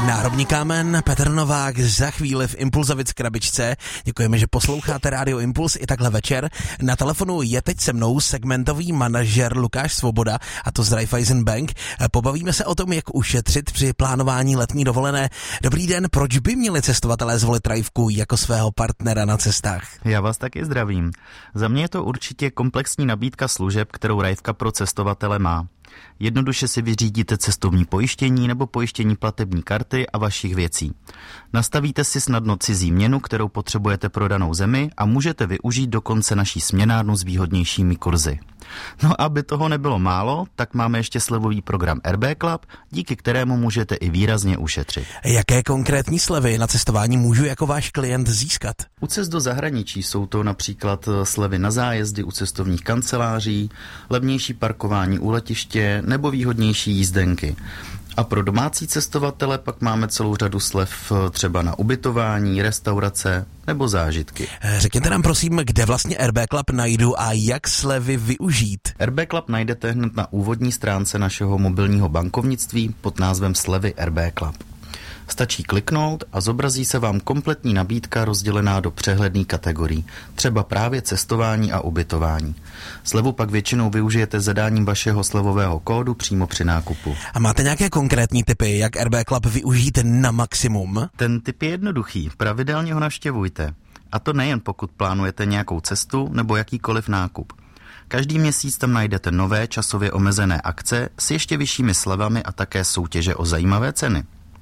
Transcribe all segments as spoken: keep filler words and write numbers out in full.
Náhrobní kámen, Petr Novák za chvíli v Impulzovic krabičce. Děkujeme, že posloucháte Rádio Impuls i takhle večer. Na telefonu je teď se mnou segmentový manažer Lukáš Svoboda, a to z Raiffeisen Bank. Pobavíme se o tom, jak ušetřit při plánování letní dovolené. Dobrý den, proč by měli cestovatelé zvolit Raifku jako svého partnera na cestách? Já vás taky zdravím. Za mě je to určitě komplexní nabídka služeb, kterou Raifka pro cestovatele má. Jednoduše si vyřídíte cestovní pojištění nebo pojištění platební karty a vašich věcí. Nastavíte si snadno cizí měnu, kterou potřebujete pro danou zemi, a můžete využít dokonce naší směnárnu s výhodnějšími kurzy. No, aby toho nebylo málo, tak máme ještě slevový program R B Club, díky kterému můžete i výrazně ušetřit. Jaké konkrétní slevy na cestování můžu jako váš klient získat? U cest do zahraničí jsou to například slevy na zájezdy u cestovních kanceláří, levnější parkování u letiště nebo výhodnější jízdenky. A pro domácí cestovatele pak máme celou řadu slev třeba na ubytování, restaurace nebo zážitky. Řekněte nám prosím, kde vlastně R B Club najdu a jak slevy využít. R B Club najdete hned na úvodní stránce našeho mobilního bankovnictví pod názvem Slevy R B Club. Stačí kliknout a zobrazí se vám kompletní nabídka rozdělená do přehledných kategorií, třeba právě cestování a ubytování. Slevu pak většinou využijete zadáním vašeho slevového kódu přímo při nákupu. A máte nějaké konkrétní tipy, jak R B Club využít na maximum? Ten tip je jednoduchý, pravidelně ho navštěvujte. A to nejen pokud plánujete nějakou cestu nebo jakýkoliv nákup. Každý měsíc tam najdete nové časově omezené akce s ještě vyššími slevami a také soutěže o zajímavé ceny.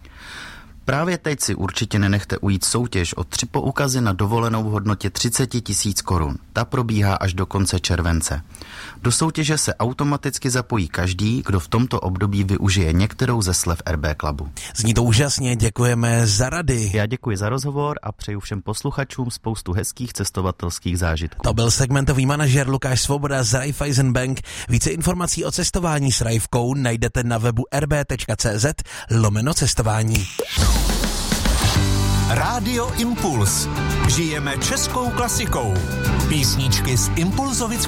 Právě teď si určitě nenechte ujít soutěž o tři poukazy na dovolenou v hodnotě třicet tisíc korun. Ta probíhá až do konce července. Do soutěže se automaticky zapojí každý, kdo v tomto období využije některou ze slev R B Clubu. Zní to úžasně, děkujeme za rady. Já děkuji za rozhovor a přeju všem posluchačům spoustu hezkých cestovatelských zážitků. To byl segmentový manažer Lukáš Svoboda z Raiffeisen Bank. Více informací o cestování s Raifkou najdete na webu rb.cz lomeno cestování. Rádio Impuls. Žijeme českou klasikou. Písničky z Impulzovic